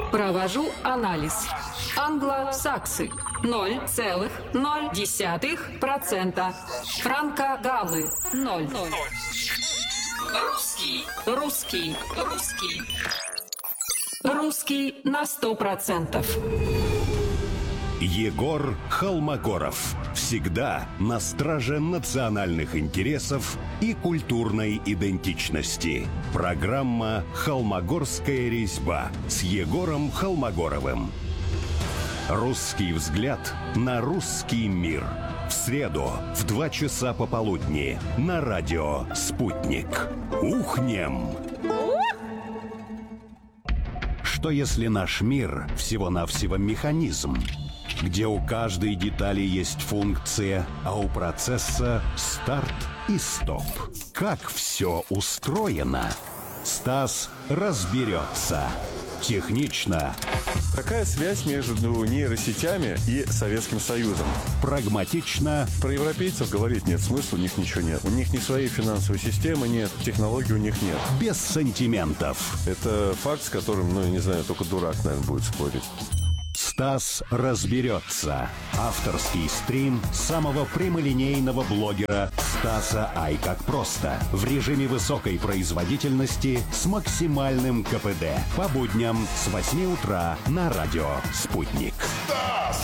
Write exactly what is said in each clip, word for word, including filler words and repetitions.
Провожу анализ. Англосаксы ноль целых ноль десятых процента. Франко-галлы ноль. Русский, русский, русский. Русский на сто процентов. Егор Холмогоров. Всегда на страже национальных интересов и культурной идентичности. Программа «Холмогорская резьба» с Егором Холмогоровым. Русский взгляд на русский мир. В среду в два часа пополудни на радио «Спутник». Ухнем! Что если наш мир всего-навсего механизм, где у каждой детали есть функция, а у процесса старт и стоп? Как все устроено? Стас разберется. Технично. Какая связь между нейросетями и Советским Союзом? Прагматично. Про европейцев говорить нет смысла, у них ничего нет. У них ни своей финансовой системы нет, технологий у них нет. Без сантиментов. Это факт, с которым, ну, я не знаю, только дурак, наверное, будет спорить. Стас разберется. Авторский стрим самого прямолинейного блогера Стаса Ай как просто. В режиме высокой производительности с максимальным ка пэ дэ. По будням с восьми утра на радио «Спутник». Стас!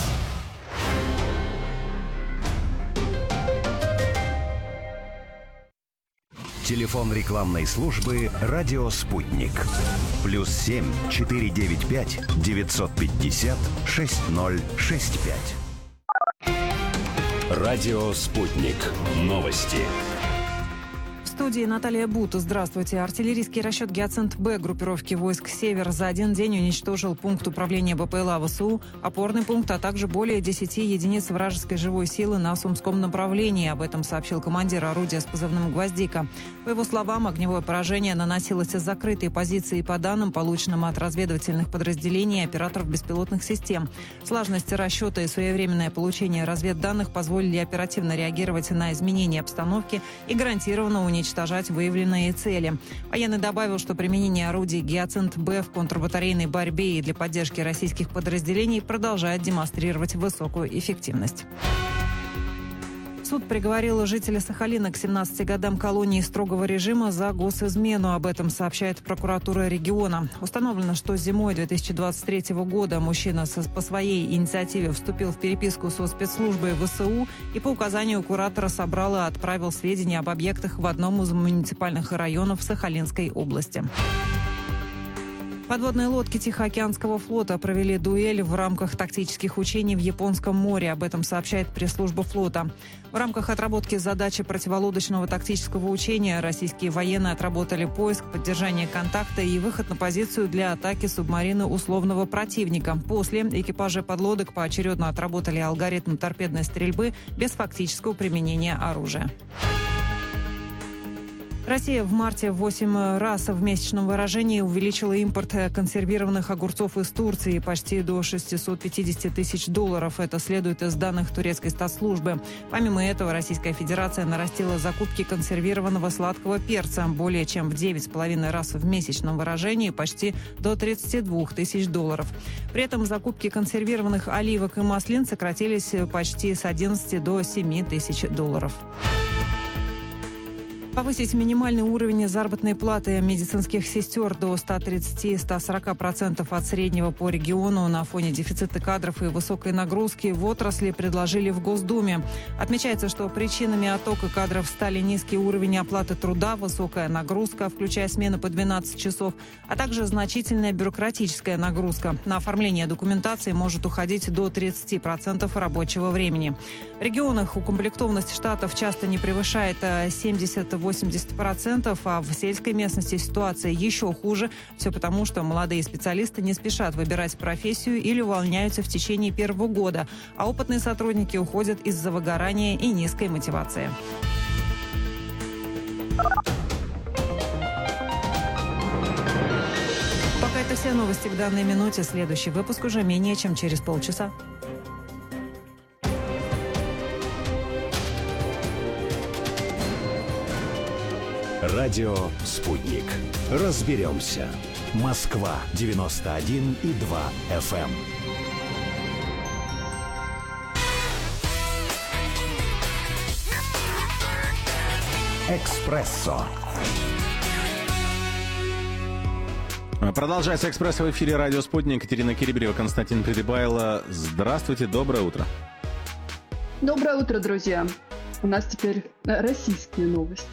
Телефон рекламной службы «Радио Спутник». Плюс семь четыре девять пять девятьсот пятьдесят шесть ноль шесть пять. Радио Спутник. Новости. В студии Наталья Бута. Здравствуйте. Артиллерийский расчет «Гиацинт-Б» группировки войск «Север» за один день уничтожил пункт управления бэ пэ эл а вэ эс у, опорный пункт, а также более десяти единиц вражеской живой силы на Сумском направлении. Об этом сообщил командир орудия с позывным «Гвоздика». По его словам, огневое поражение наносилось из закрытой позиции по данным, полученным от разведывательных подразделений и операторов беспилотных систем. Сложность расчета и своевременное получение разведданных позволили оперативно реагировать на изменения обстановки и гарантированно уничтожить уничтожать выявленные цели. Военный добавил, что применение орудий «Гиацинт-Б» в контрбатарейной борьбе и для поддержки российских подразделений продолжает демонстрировать высокую эффективность. Суд приговорил жителя Сахалина к семнадцати годам колонии строгого режима за госизмену. Об этом сообщает прокуратура региона. Установлено, что зимой две тысячи двадцать третьего года мужчина по своей инициативе вступил в переписку со спецслужбой вэ эс у и по указанию куратора собрал и отправил сведения об объектах в одном из муниципальных районов Сахалинской области. Подводные лодки Тихоокеанского флота провели дуэль в рамках тактических учений в Японском море. Об этом сообщает пресс-служба флота. В рамках отработки задачи противолодочного тактического учения российские военные отработали поиск, поддержание контакта и выход на позицию для атаки субмарины условного противника. После экипажи подлодок поочередно отработали алгоритм торпедной стрельбы без фактического применения оружия. Россия в марте в восемь раз в месячном выражении увеличила импорт консервированных огурцов из Турции почти до шестисот пятидесяти тысяч долларов. Это следует из данных турецкой статслужбы. Помимо этого, Российская Федерация нарастила закупки консервированного сладкого перца более чем в девять с половиной раз в месячном выражении, почти до тридцати двух тысяч долларов. При этом закупки консервированных оливок и маслин сократились почти с одиннадцати до семи тысяч долларов. Повысить минимальный уровень заработной платы медицинских сестер до ста тридцати — ста сорока процентов от среднего по региону на фоне дефицита кадров и высокой нагрузки в отрасли предложили в Госдуме. Отмечается, что причинами оттока кадров стали низкий уровень оплаты труда, высокая нагрузка, включая смены по двенадцать часов, а также значительная бюрократическая нагрузка. На оформление документации может уходить до тридцати процентов рабочего времени. В регионах укомплектованность штатов часто не превышает семьдесят — восемьдесят процентов, а в сельской местности ситуация еще хуже. Все потому, что молодые специалисты не спешат выбирать профессию или увольняются в течение первого года, а опытные сотрудники уходят из-за выгорания и низкой мотивации. Пока это все новости в данной минуте. Следующий выпуск уже менее чем через полчаса. Радио «Спутник». Разберемся. Москва девяносто один и два эф эм. Экспрессо. Продолжается «Экспрессо» в эфире «Радио Спутник». Екатерина Кириберева, Константин Придыбайло. Здравствуйте, доброе утро. Доброе утро, друзья. У нас теперь российские новости.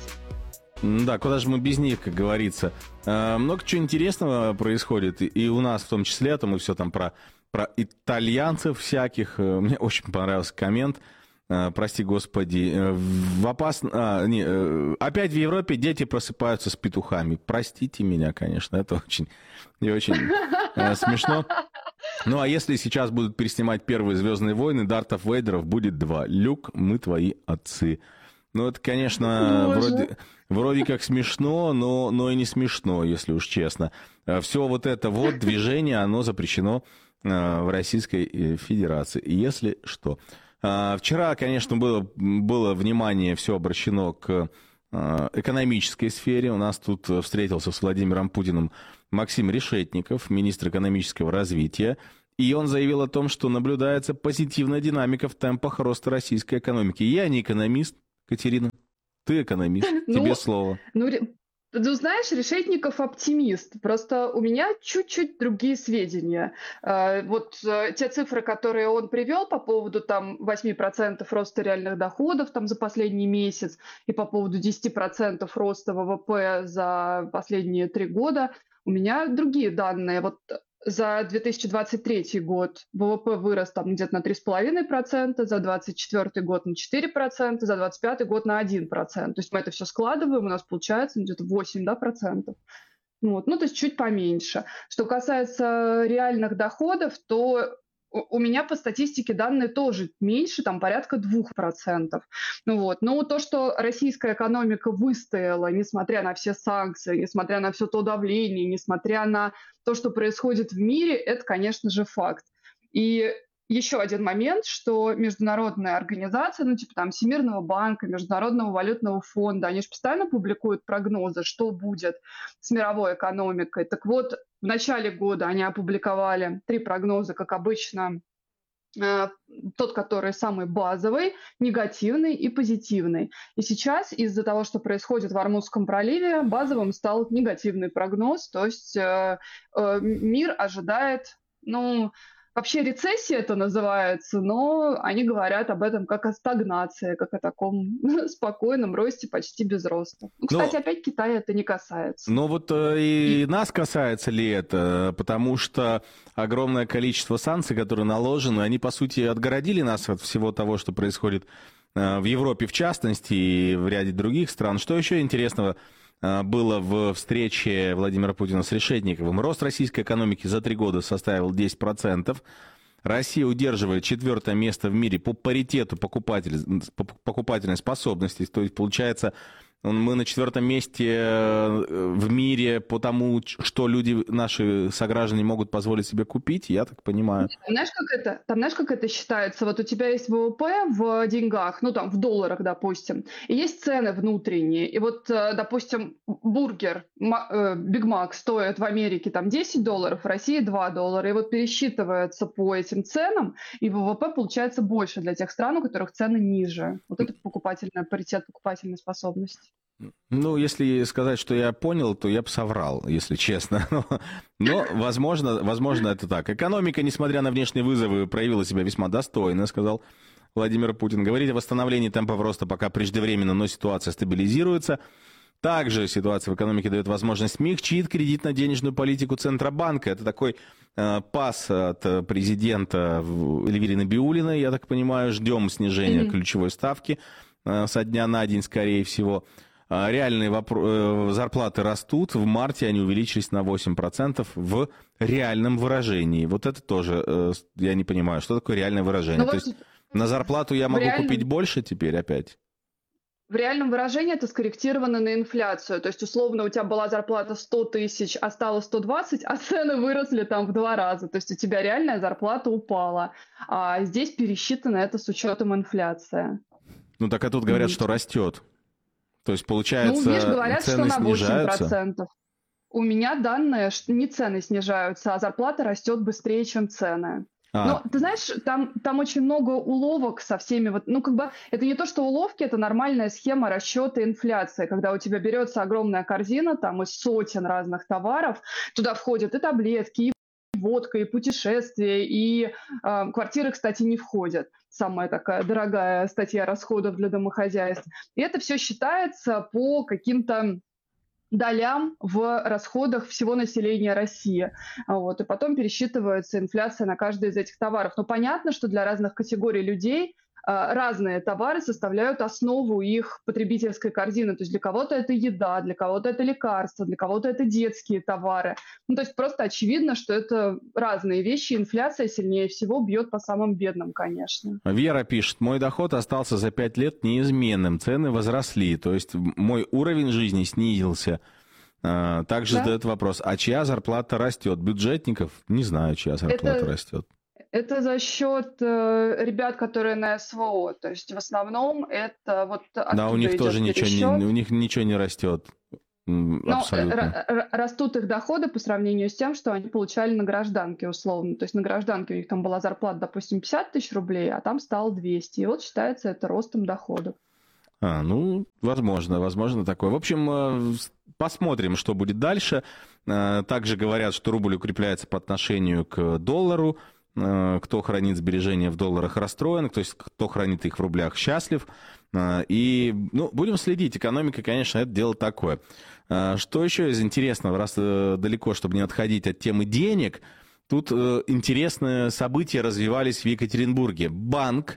Да, куда же мы без них, как говорится. Много чего интересного происходит, и у нас в том числе, там мы все там про, про итальянцев всяких. Мне очень понравился коммент. Прости господи, в опас... а, не, опять в Европе дети просыпаются с петухами. Простите меня, конечно, это очень и очень э, смешно. Ну а если сейчас будут переснимать первые «Звездные войны», Дартов Вейдеров будет два. Люк, мы твои отцы. Ну это, конечно, вроде, вроде как смешно, но, но и не смешно, если уж честно. Все вот это вот движение, оно запрещено э, в Российской Федерации. Если что... Вчера, конечно, было, было внимание все обращено к экономической сфере. У нас тут встретился с Владимиром Путиным Максим Решетников, министр экономического развития. И он заявил о том, что наблюдается позитивная динамика в темпах роста российской экономики. Я не экономист, Катерина. Ты экономист. Ну, тебе слово. Ну, Ну, знаешь, Решетников оптимист. Просто у меня чуть-чуть другие сведения. Вот те цифры, которые он привел по поводу там восемь процентов роста реальных доходов там за последний месяц и по поводу десять процентов роста ВВП за последние три года, у меня другие данные. Вот за две тысячи двадцать третий год ВВП вырос там где-то на три целых пять десятых процента, за двадцать четвёртый год на четыре процента, за двадцать пятый год на один процент. То есть мы это все складываем, у нас получается где-то восемь процентов. Да, вот. Ну, то есть чуть поменьше. Что касается реальных доходов, то у меня по статистике данные тоже меньше, там порядка двух процентов. Ну, вот. Но то, что российская экономика выстояла, несмотря на все санкции, несмотря на все то давление, несмотря на то, что происходит в мире, это, конечно же, факт. И еще один момент, что международная организация, ну типа там Всемирного банка, Международного валютного фонда, они же постоянно публикуют прогнозы, что будет с мировой экономикой. Так вот, в начале года они опубликовали три прогноза, как обычно, э, тот, который самый базовый, негативный и позитивный. И сейчас из-за того, что происходит в Ормузском проливе, базовым стал негативный прогноз, то есть э, э, мир ожидает, ну... Вообще рецессия это называется, но они говорят об этом как о стагнации, как о таком спокойном росте, почти без роста. Ну, кстати, но, опять Китая это не касается. Но вот и, и нас касается ли это? Потому что огромное количество санкций, которые наложены, они, по сути, отгородили нас от всего того, что происходит в Европе в частности и в ряде других стран. Что еще интересного было в встрече Владимира Путина с Решетниковым? Рост российской экономики за три года составил десять процентов. Россия удерживает четвертое место в мире по паритету покупатель, покупательной способности. То есть, получается, мы на четвертом месте в мире по тому, что люди, наши сограждане, могут позволить себе купить, я так понимаю. Там знаешь, как это, там, знаешь, как это считается? Вот у тебя есть ВВП в деньгах, ну там в долларах, допустим, и есть цены внутренние. И вот, допустим, бургер, Биг Мак стоит в Америке там десять долларов, в России два доллара. И вот пересчитывается по этим ценам, и ВВП получается больше для тех стран, у которых цены ниже. Вот это покупательный паритет покупательной способности. Ну, если сказать, что я понял, то я бы соврал, если честно. Но, возможно, возможно, это так. Экономика, несмотря на внешние вызовы, проявила себя весьма достойно, сказал Владимир Путин. Говорит о восстановлении темпов роста пока преждевременно, но ситуация стабилизируется. Также ситуация в экономике дает возможность смягчить кредитно-денежную политику Центробанка. Это такой э, пас от президента Эльвиры Набиуллиной, я так понимаю. Ждем снижения mm-hmm. ключевой ставки э, со дня на день, скорее всего. Реальные вопро- зарплаты растут. В марте они увеличились на восемь процентов в реальном выражении. Вот это тоже, я не понимаю, что такое реальное выражение. То вот есть на зарплату я могу реальном... купить больше теперь опять? В реальном выражении это скорректировано на инфляцию. То есть, условно, у тебя была зарплата сто тысяч, а стало сто двадцать, а цены выросли там в два раза. То есть у тебя реальная зарплата упала. А здесь пересчитано это с учетом инфляции. Ну так а тут говорят, mm-hmm. что растет. То есть, получается, ну, видишь, говорят, цены что на снижаются. восемь процентов. У меня данные, что не цены снижаются, а зарплата растет быстрее, чем цены. А, Но ты знаешь, там, там очень много уловок со всеми вот, ну как бы это не то, что уловки, это нормальная схема расчета инфляции, когда у тебя берется огромная корзина там из сотен разных товаров, туда входят и таблетки, и водка, и путешествия, и э, квартиры, кстати, не входят. Самая такая дорогая статья расходов для домохозяйств. И это все считается по каким-то долям в расходах всего населения России. Вот, и потом пересчитывается инфляция на каждый из этих товаров. Но понятно, что для разных категорий людей а, разные товары составляют основу их потребительской корзины. То есть для кого-то это еда, для кого-то это лекарства, для кого-то это детские товары. Ну, то есть просто очевидно, что это разные вещи. Инфляция сильнее всего бьет по самым бедным, конечно. Вера пишет, мой доход остался за пять лет неизменным, цены возросли, то есть мой уровень жизни снизился. А, также Да. задает вопрос, а чья зарплата растет? Бюджетников? Не знаю, чья зарплата Это- растет. Это за счет э, ребят, которые на СВО. То есть в основном это вот оттуда Да, у них идет тоже ничего пересчет. не, у них ничего не растет. М, Но э, Абсолютно. ра- ра- растут их доходы по сравнению с тем, что они получали на гражданке условно. То есть на гражданке у них там была зарплата, допустим, пятьдесят тысяч рублей, а там стало двести. И вот считается это ростом доходов. А, ну, возможно, возможно такое. В общем, э, с- посмотрим, что будет дальше. Э, Также говорят, что рубль укрепляется по отношению к доллару. Э, Кто хранит сбережения в долларах, расстроен, то есть кто хранит их в рублях, счастлив. Э, И, ну, будем следить. Экономика, конечно, это дело такое. Э, Что еще из интересного, раз э, далеко, чтобы не отходить от темы денег, тут э, интересные события развивались в Екатеринбурге. Банк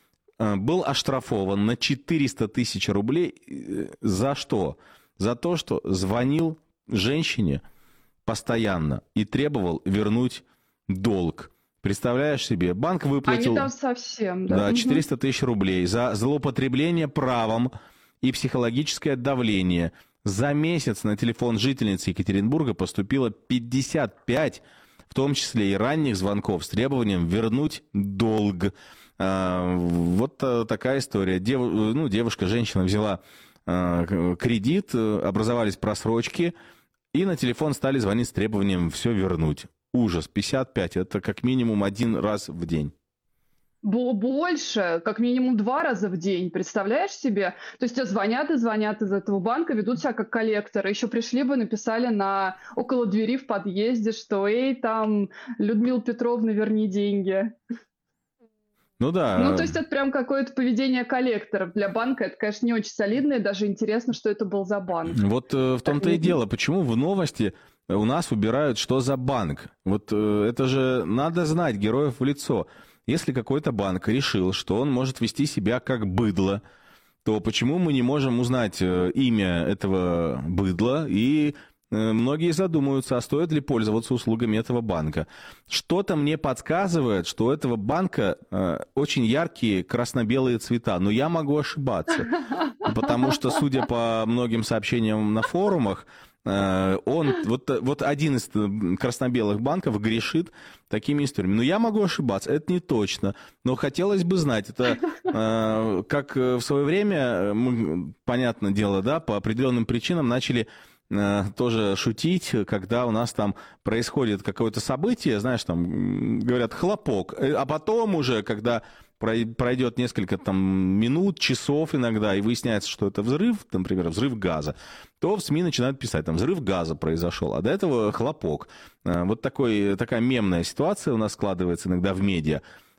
э, был оштрафован на четыреста тысяч рублей. Э, За что? За то, что звонил женщине постоянно и требовал вернуть долг. Представляешь себе, банк выплатил... Они там совсем, да. Да, Мгм. четыреста тысяч рублей за злоупотребление правом и психологическое давление. За месяц на телефон жительницы Екатеринбурга поступило пятьдесят пять, в том числе и ранних звонков с требованием вернуть долг. А, Вот а, такая история. Дев- ну, девушка, женщина взяла а, к- кредит, э, образовались просрочки, и на телефон стали звонить с требованием все вернуть. Ужас, пятьдесят пять, это как минимум один раз в день. Бо- Больше, как минимум два раза в день, представляешь себе? То есть тебе звонят и звонят из этого банка, ведут себя как коллекторы. Еще пришли бы, написали на около двери в подъезде, что «Эй, там, Людмила Петровна, верни деньги». Ну да. Ну, то есть это прям какое-то поведение коллекторов. Для банка это, конечно, не очень солидно, и даже интересно, что это был за банк. Вот э, в том-то и не- дело, почему в новости у нас убирают, что за банк. Вот э, это же надо знать героев в лицо. Если какой-то банк решил, что он может вести себя как быдло, то почему мы не можем узнать э, имя этого быдла? И э, многие задумаются, а стоит ли пользоваться услугами этого банка. Что-то мне подсказывает, что у этого банка э, очень яркие красно-белые цвета, но я могу ошибаться. Потому что, судя по многим сообщениям на форумах, э, он, вот, вот один из э, красно-белых банков грешит такими историями. Но я могу ошибаться, это не точно. Но хотелось бы знать, это э, как э, в свое время, э, мы, понятное дело, да, по определенным причинам начали э, тоже шутить, когда у нас там происходит какое-то событие, знаешь, там м, говорят хлопок, Э, а потом уже, когда прой- пройдет несколько там минут, часов иногда, и выясняется, что это взрыв, например, взрыв газа, то в СМИ начинают писать, там, взрыв газа произошел, а до этого хлопок. Э, Вот такой, такая мемная ситуация у нас складывается иногда в медиа.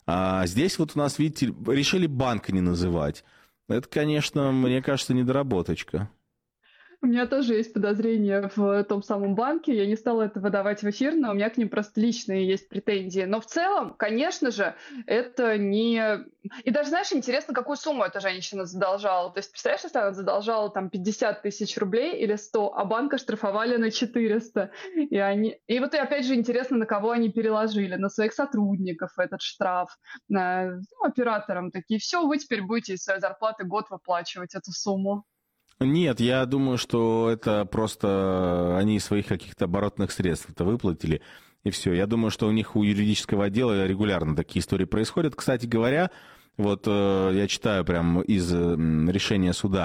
А здесь вот у нас, видите, решили банк не называть. Это, конечно, мне кажется, недоработочка. У меня тоже есть подозрения в том самом банке. Я не стала это выдавать в эфир, но у меня к ним просто личные есть претензии. Но в целом, конечно же, это не... И даже, знаешь, интересно, какую сумму эта женщина задолжала. То есть, представляешь, если она задолжала там пятьдесят тысяч рублей или сто, а банка штрафовали на четыреста. И, они... и вот и опять же интересно, на кого они переложили. На своих сотрудников этот штраф, на ну, операторам такие. Все, вы теперь будете из своей зарплаты год выплачивать эту сумму. Нет, я думаю, что это просто они из своих каких-то оборотных средств это выплатили, и все. Я думаю, что у них у юридического отдела регулярно такие истории происходят. Кстати говоря, вот э, я читаю прям из э, решения суда,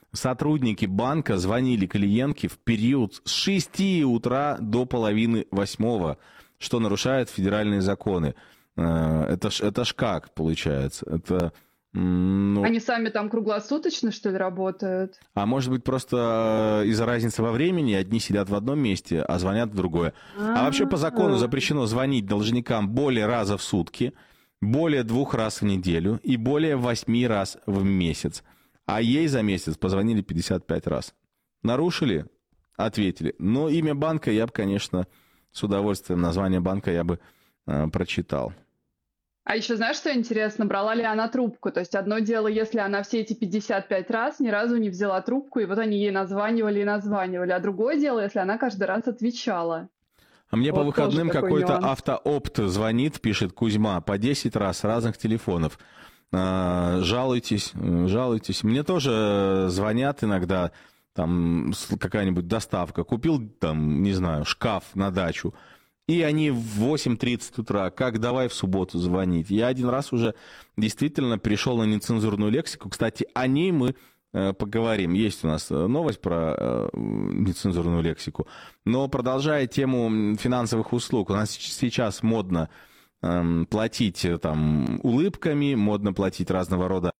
Сотрудники банка звонили клиентке в период с шести утра до половины восьмого, что нарушает федеральные законы. Это ж, это ж как получается? Это, ну... Они сами там круглосуточно, что ли, работают? А может быть, просто из-за разницы во времени одни сидят в одном месте, а звонят в другое. А, а вообще по закону запрещено звонить должникам более раза в сутки, более двух раз в неделю и более восьми раз в месяц. А ей за месяц позвонили пятьдесят пять раз. Нарушили? Ответили. Но имя банка я бы, конечно, с удовольствием, название банка я бы э, прочитал. А еще знаешь, что интересно? Брала ли она трубку? То есть одно дело, если она все эти пятьдесят пять раз ни разу не взяла трубку, и вот они ей названивали и названивали. А другое дело, если она каждый раз отвечала. А мне вот по выходным какой-то нюанс. автоопт звонит, пишет Кузьма, по десять раз с разных телефонов. Жалуйтесь, жалуйтесь. Мне тоже звонят иногда, там какая-нибудь доставка. Купил там, не знаю, шкаф на дачу. И они в восемь тридцать утра, как давай в субботу звонить. Я один раз уже действительно перешел на нецензурную лексику. Кстати, о ней мы поговорим. Есть у нас новость про нецензурную лексику. Но продолжая тему финансовых услуг, у нас сейчас модно платить там улыбками, модно платить разного рода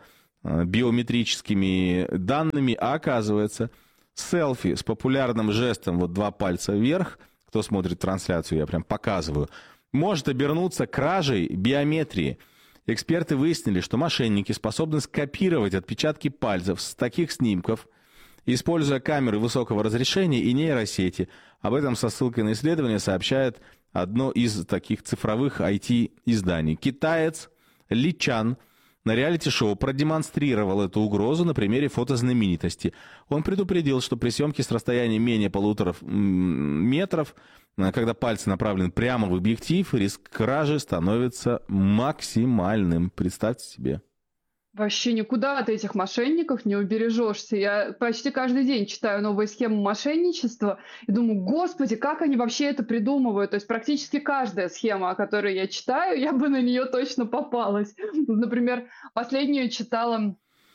биометрическими данными, а оказывается, селфи с популярным жестом вот два пальца вверх, кто смотрит трансляцию, я прям показываю, может обернуться кражей биометрии. Эксперты выяснили, что мошенники способны скопировать отпечатки пальцев с таких снимков, используя камеры высокого разрешения и нейросети. Об этом со ссылкой на исследование сообщает одно из таких цифровых ай ти-изданий. Китаец Ли Чан на реалити-шоу продемонстрировал эту угрозу на примере фотознаменитости. Он предупредил, что при съемке с расстояния менее полутора метров, когда пальцы направлены прямо в объектив, риск кражи становится максимальным. Представьте себе. Вообще никуда от этих мошенников не убережешься. Я почти каждый день читаю новые схемы мошенничества и думаю, господи, как они вообще это придумывают. То есть практически каждая схема, о которой я читаю, я бы на нее точно попалась. Например, последнюю читала,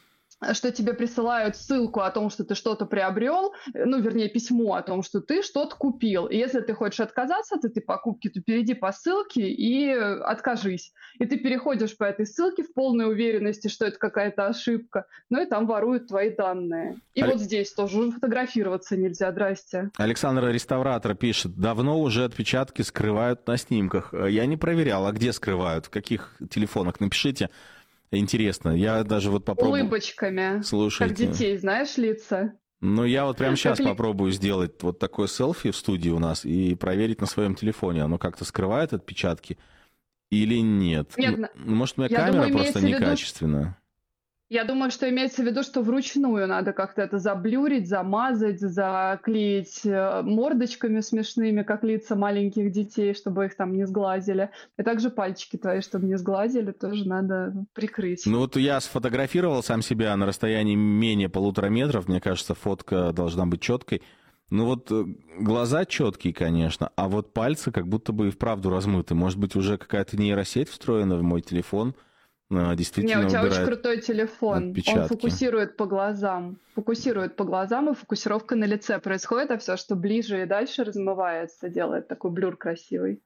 что тебе присылают ссылку о том, что ты что-то приобрел, ну, вернее, письмо о том, что ты что-то купил. И если ты хочешь отказаться от этой покупки, то перейди по ссылке и откажись. И ты переходишь по этой ссылке в полной уверенности, что это какая-то ошибка. Ну и там воруют твои данные. И а... вот здесь тоже фотографироваться нельзя. Здрасте. Александр Реставратор пишет, давно уже отпечатки скрывают на снимках. Я не проверял, а где скрывают, в каких телефонах? Напишите. Интересно, я даже вот попробую... Улыбочками, Слушайте. Как детей, знаешь, лица. Ну, я вот прямо сейчас как... попробую сделать вот такое селфи в студии у нас и проверить на своем телефоне, оно как-то скрывает отпечатки или нет? Нет, может, моя камера думаю, просто некачественная? Виду... Я думаю, что имеется в виду, что вручную надо как-то это заблюрить, замазать, заклеить мордочками смешными, как лица маленьких детей, чтобы их там не сглазили. И также пальчики твои, чтобы не сглазили, тоже надо прикрыть. Ну вот я сфотографировал сам себя на расстоянии менее полутора метров. Мне кажется, фотка должна быть четкой. Ну вот глаза четкие, конечно, а вот пальцы как будто бы и вправду размыты. Может быть, уже какая-то нейросеть встроена в мой телефон? Действительно Не, у тебя очень крутой телефон. Отпечатки. Он фокусирует по глазам. Фокусирует по глазам, и фокусировка на лице происходит, а все, что ближе и дальше, размывается, делает такой блюр красивый.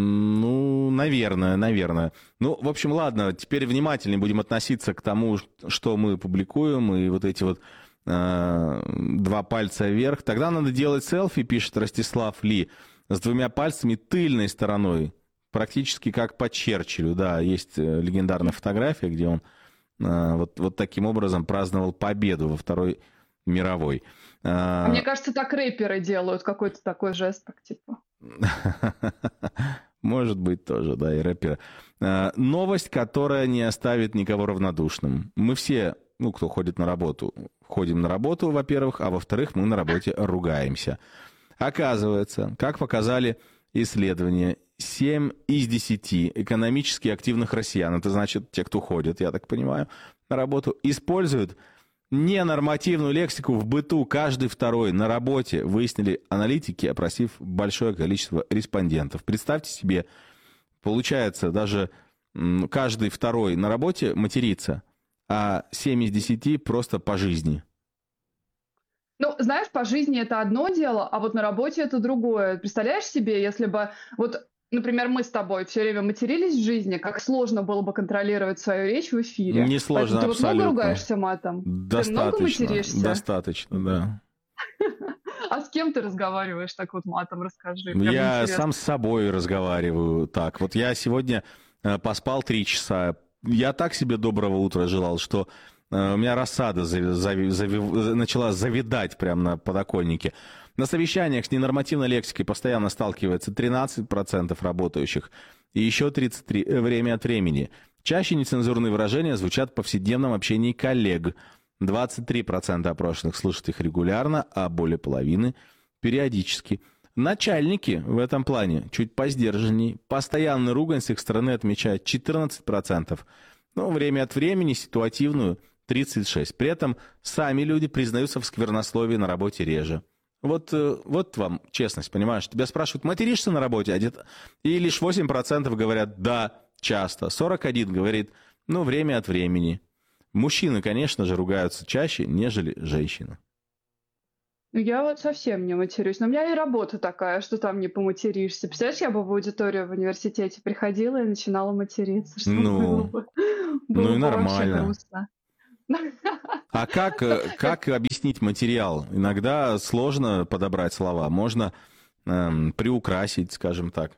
Ну, наверное, наверное. Ну, в общем, ладно, теперь внимательнее будем относиться к тому, что мы публикуем, и вот эти вот э, два пальца вверх. Тогда надо делать селфи, пишет Ростислав Ли, с двумя пальцами тыльной стороной. Практически как по Черчиллю, да, есть легендарная фотография, где он э, вот, вот таким образом праздновал победу во Второй мировой. А мне кажется, так рэперы делают, какой-то такой жест, так типа. Может быть тоже, да, и рэперы. Новость, которая не оставит никого равнодушным. Мы все, ну, кто ходит на работу, ходим на работу, во-первых, а во-вторых, мы на работе ругаемся. Оказывается, как показали исследования, семь из десяти экономически активных россиян, это значит те, кто ходит, я так понимаю, на работу, используют ненормативную лексику в быту. Каждый второй на работе, выяснили аналитики, опросив большое количество респондентов. Представьте себе, получается, даже каждый второй на работе матерится, а семь из десяти просто по жизни. Ну, знаешь, по жизни это одно дело, а вот на работе это другое. Представляешь себе, если бы вот, например, мы с тобой все время матерились в жизни, как сложно было бы контролировать свою речь в эфире. Поэтому Несложно ты вот много абсолютно. ругаешься матом? Ты много Достаточно, материшься? достаточно, да. А с кем ты разговариваешь так вот матом? Расскажи, прям Я сам интересно. с собой разговариваю так. Вот я сегодня э, поспал три часа. Я так себе доброго утра желал, что э, у меня рассада зави- зави- зави- начала завидать прямо на подоконнике. На совещаниях с ненормативной лексикой постоянно сталкивается тринадцать процентов работающих и еще тридцать три процента время от времени. Чаще нецензурные выражения звучат в повседневном общении коллег. двадцать три процента опрошенных слышат их регулярно, а более половины периодически. Начальники в этом плане чуть посдержанней. Постоянную ругань с их стороны отмечает четырнадцать процентов. Но время от времени ситуативную тридцать шесть процентов. При этом сами люди признаются в сквернословии на работе реже. Вот, э, вот вам честность, понимаешь? Тебя спрашивают, материшься на работе? А где-то... И лишь восемь процентов говорят «да», часто. сорок один процент говорит «ну, время от времени». Мужчины, конечно же, ругаются чаще, нежели женщины. Ну, я вот совсем не матерюсь. Но у меня и работа такая, что там не поматеришься. Представляешь, я бы в аудиторию в университете приходила и начинала материться. Что было Ну, бы? ну Было и бы вообще нормально. грустно. А как, э, как объяснить материал? Иногда сложно подобрать слова. Можно эм, приукрасить, скажем так.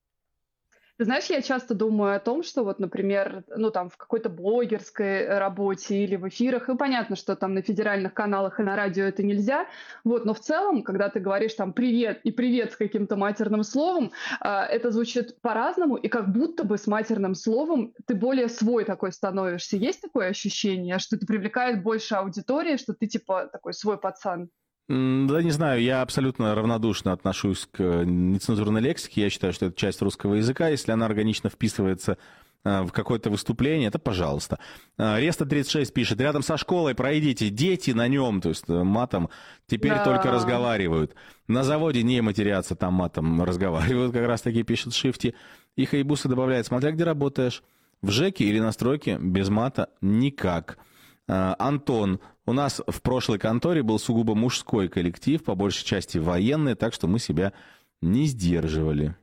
Ты знаешь, я часто думаю о том, что вот, например, ну там в какой-то блогерской э, работе или в эфирах, и понятно, что там на федеральных каналах и на радио это нельзя, вот, но в целом, когда ты говоришь там «привет» и «привет» с каким-то матерным словом, а, это звучит по-разному, и как будто бы с матерным словом ты более свой такой становишься. Есть такое ощущение, что это привлекает больше аудитории, что ты типа такой свой пацан? М, Да не знаю, я абсолютно равнодушно отношусь к э, нецензурной лексике. Я считаю, что это часть русского языка. Если она органично вписывается э, в какое-то выступление, это пожалуйста. Э, Реста тридцать шесть пишет, рядом со школой пройдите, дети на нем, то есть э, матом теперь только Да. разговаривают. На заводе не матерятся, там матом разговаривают, как раз таки пишет Шифти. И Хайбуса добавляет, смотря где работаешь, в ЖЭКе или на стройке, без мата никак. А, Антон, у нас в прошлой конторе был сугубо мужской коллектив, по большей части военный, так что мы себя не сдерживали.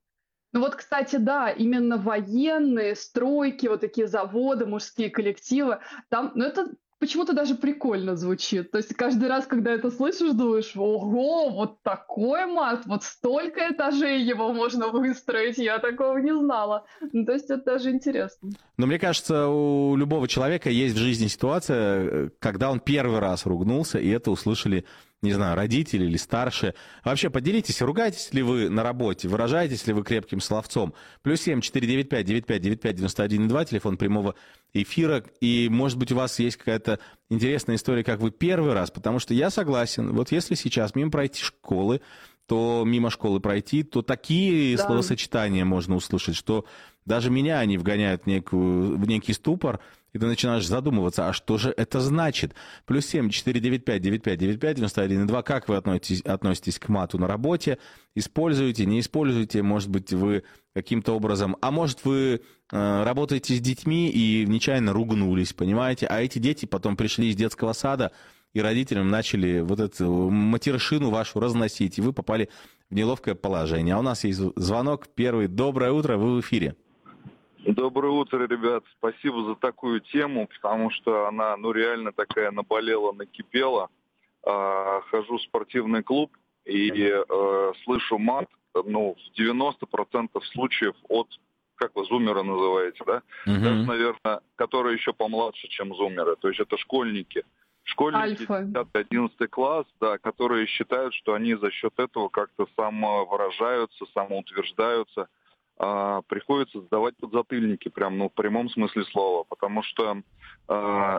Ну вот, кстати, да, именно военные, стройки, вот такие заводы, мужские коллективы, там, ну это почему-то даже прикольно звучит. То есть каждый раз, когда это слышишь, думаешь, ого, вот такой мат, вот столько этажей его можно выстроить, я такого не знала. Ну, то есть это даже интересно. Но мне кажется, у любого человека есть в жизни ситуация, э, когда он первый раз ругнулся, и это услышали, не знаю, родители или старшие. Вообще, поделитесь, ругаетесь ли вы на работе, выражаетесь ли вы крепким словцом? Плюс семь четыре девять пять девять пять девять пять девяносто один два, телефон прямого эфира. И, может быть, у вас есть какая-то интересная история, как вы первый раз, потому что я согласен, вот если сейчас мимо пройти школы, то мимо школы пройти, то такие Да. словосочетания можно услышать, что даже меня они вгоняют в, некую, в некий ступор, и ты начинаешь задумываться, а что же это значит? Плюс семь четыре девять пять девять пять девять пять девяносто один два. Как вы относитесь, относитесь к мату на работе? Используете, не используете? Может быть, вы каким-то образом... А может, вы э, работаете с детьми и нечаянно ругнулись, понимаете? А эти дети потом пришли из детского сада, и родителям начали вот эту матершину вашу разносить, и вы попали в неловкое положение. А у нас есть звонок первый. Доброе утро, вы в эфире. Доброе утро, ребят. Спасибо за такую тему, потому что она, ну, реально такая наболела, накипела. А, хожу в спортивный клуб и э, слышу мат, ну, в девяносто процентов случаев от, как вы, зумеры называете, да? Мгм. Даже, наверное, которые еще помладше, чем зумеры. То есть это школьники. Школьники, Альфа. десятый-одиннадцатый класс, да, которые считают, что они за счет этого как-то самовыражаются, самоутверждаются. А, приходится сдавать подзатыльники, прям, ну, в прямом смысле слова, потому что а,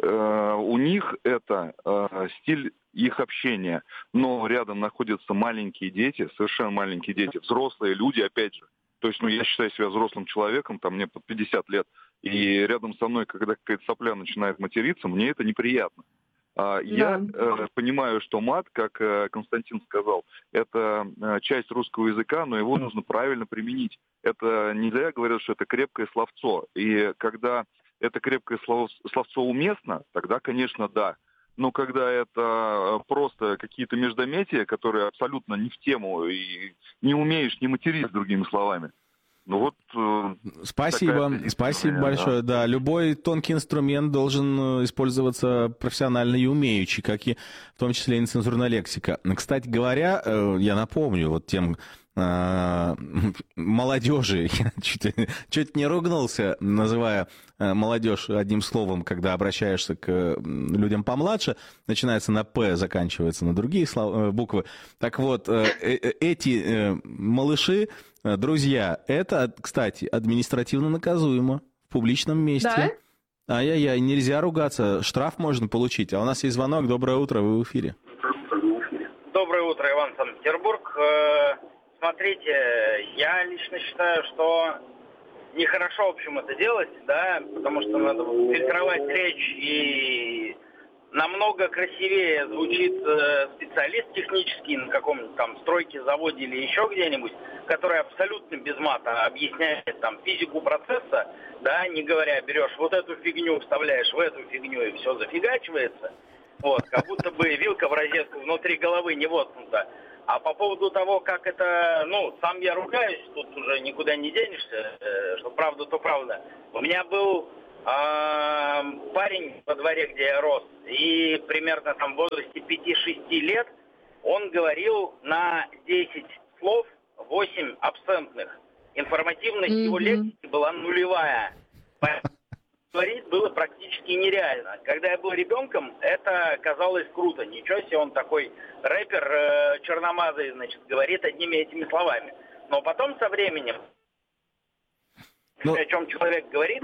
а, у них это а, стиль их общения, но рядом находятся маленькие дети, совершенно маленькие дети, взрослые люди, опять же. То есть, ну, я считаю себя взрослым человеком, там, мне под пятьдесят лет, и рядом со мной, когда какая-то сопля начинает материться, мне это неприятно. А, Я э, понимаю, что мат, как э, Константин сказал, это э, часть русского языка, но его нужно правильно применить. Это нельзя говорить, что это крепкое словцо. И когда это крепкое слов- словцо уместно, тогда, конечно, да. но когда это просто какие-то междометия, которые абсолютно не в тему, и не умеешь не материться, другими словами. Ну вот. Э, спасибо, спасибо меня, большое. Да. да, любой тонкий инструмент должен использоваться профессионально и умеючи, как и в том числе и нецензурная лексика. Кстати говоря, я напомню вот тем э, молодежи, я чуть, чуть не ругнулся, называя молодежь одним словом, когда обращаешься к людям помладше, начинается на «п», заканчивается на другие слова, буквы. Так вот, эти малыши, друзья, это, кстати, административно наказуемо в публичном месте. Да? Ай-яй-яй, нельзя ругаться, штраф можно получить. А у нас есть звонок. Доброе утро, вы в эфире. Доброе утро, Иван, Санкт-Петербург. Смотрите, я лично считаю, что нехорошо, в общем, это делать, да, потому что надо фильтровать речь, и намного красивее звучит э, специалист технический на каком-нибудь там стройке, заводе или еще где-нибудь, который абсолютно без мата объясняет там физику процесса, да, не говоря, берешь вот эту фигню, вставляешь в эту фигню, и все зафигачивается, вот, как будто бы вилка в розетку внутри головы не воткнута. А по поводу того, как это, ну, сам я ругаюсь, тут уже никуда не денешься, э, что правда, то правда. У меня был э, парень во дворе, где я рос, и примерно там в возрасте пяти-шести лет он говорил на десять слов восемь абсентных. Информативность mm-hmm. его лексики была нулевая. Говорить было практически нереально. Когда я был ребенком, это казалось круто. Ничего себе, он такой рэпер э, черномазый, значит, говорит одними этими словами. Но потом со временем, ну... о чем человек говорит...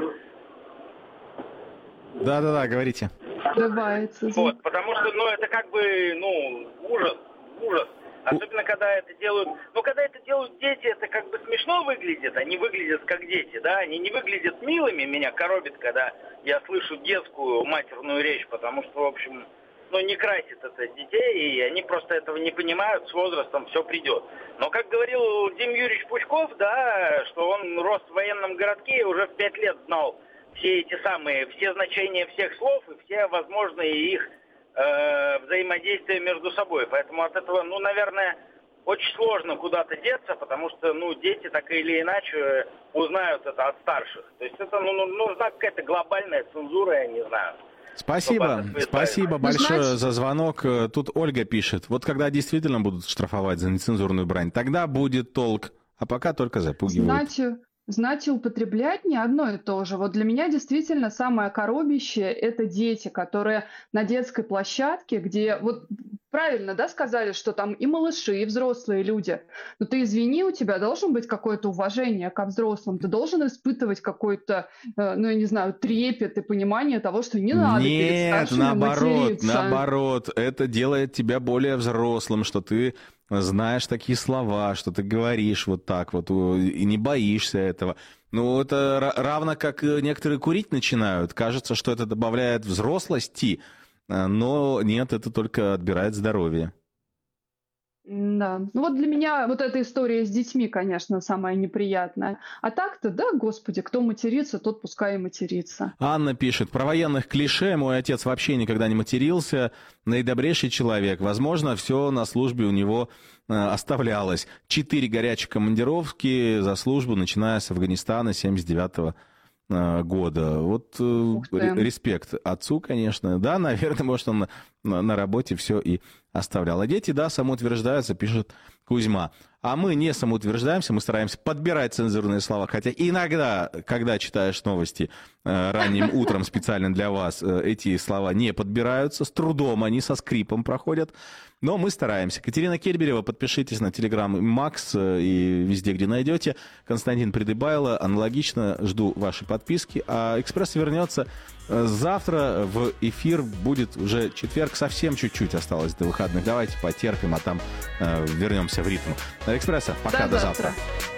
Да-да-да, говорите. Добавится. Вот, потому что, ну, это как бы, ну, ужас, ужас. Особенно, когда это делают... Ну, когда это делают дети, это как бы смешно выглядит. Они выглядят как дети, да? Они не выглядят милыми. Меня коробит, когда я слышу детскую матерную речь, потому что, в общем, ну, не красит это детей, и они просто этого не понимают. С возрастом все придет. Но, как говорил Дим Юрьевич Пучков, да, что он рос в военном городке и уже в пять лет знал все эти самые, все значения всех слов и все возможные их... взаимодействие между собой. Поэтому от этого, ну, наверное, очень сложно куда-то деться, потому что, ну, дети так или иначе узнают это от старших. То есть это, ну, нужна какая-то глобальная цензура, я не знаю. Спасибо, спасибо большое Значит... за звонок. Тут Ольга пишет, вот когда действительно будут штрафовать за нецензурную брань, тогда будет толк, а пока только запугивают. Знаете... Знать и употреблять не одно и то же. Вот для меня действительно самое коробящее – это дети, которые на детской площадке, где, вот правильно, да, сказали, что там и малыши, и взрослые люди. Но ты извини, у тебя должно быть какое-то уважение ко взрослым, ты должен испытывать какой-то, ну, я не знаю, трепет и понимание того, что не надо перед старшими наоборот, материться. наоборот, это делает тебя более взрослым, что ты знаешь такие слова, что ты говоришь вот так вот и не боишься этого. Ну, это равно как некоторые курить начинают. Кажется, что это добавляет взрослости, но нет, это только отбирает здоровье. Да, ну вот для меня вот эта история с детьми, конечно, самая неприятная. А так-то, да, господи, кто матерится, тот пускай и матерится. Анна пишет, про военных клише мой отец вообще никогда не матерился, наидобрейший человек. Возможно, все на службе у него э, оставлялось. Четыре горячие командировки за службу, начиная с Афганистана семьдесят девятого года. Вот э, респект отцу, конечно. Да, наверное, может, он на, на работе все и оставлял. А дети, да, самоутверждаются, пишет Кузьма. А мы не самоутверждаемся, мы стараемся подбирать цензурные слова. Хотя иногда, когда читаешь новости э, ранним утром специально для вас, э, эти слова не подбираются. С трудом они со скрипом проходят. Но мы стараемся. Катерина Кельберева, подпишитесь на Телеграм Макс э, и везде, где найдете. Константин Придыбайло, аналогично, жду вашей подписки. А «Экспресс» вернется э, завтра в эфир. Будет уже четверг, совсем чуть-чуть осталось до выходных. Давайте потерпим, а там э, вернемся в ритм. «Экспресса». Пока, до, до завтра. завтра.